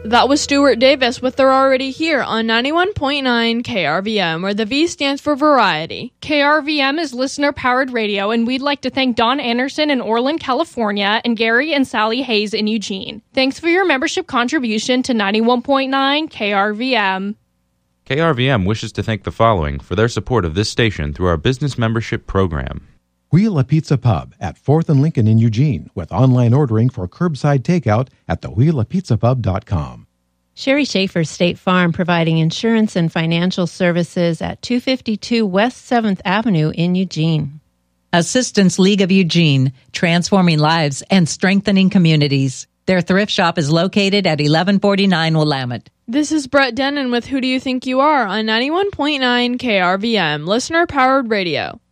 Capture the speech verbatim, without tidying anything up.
That was Stuart Davis with They're Already Here on ninety-one point nine K R V M, where the V stands for variety. K R V M is listener-powered radio, and we'd like to thank Don Anderson in Orland, California, and Gary and Sally Hayes in Eugene. Thanks for your membership contribution to ninety-one point nine K R V M. K R V M wishes to thank the following for their support of this station through our business membership program. Wheel a Pizza Pub at fourth and Lincoln in Eugene, with online ordering for curbside takeout at the wheel a pizza pub dot com. Sherry Schaefer State Farm, providing insurance and financial services at two fifty-two West seventh Avenue in Eugene. Assistance League of Eugene, transforming lives and strengthening communities. Their thrift shop is located at eleven forty-nine Willamette. This is Brett Denon with Who Do You Think You Are on ninety-one point nine K R V M, listener-powered radio.